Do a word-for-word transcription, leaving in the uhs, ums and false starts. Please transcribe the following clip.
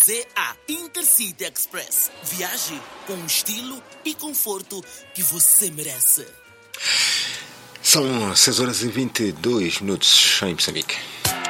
você a Intercity Express. Viaje com o estilo e conforto que você merece. São seis horas e vinte e dois minutos em Moçambique.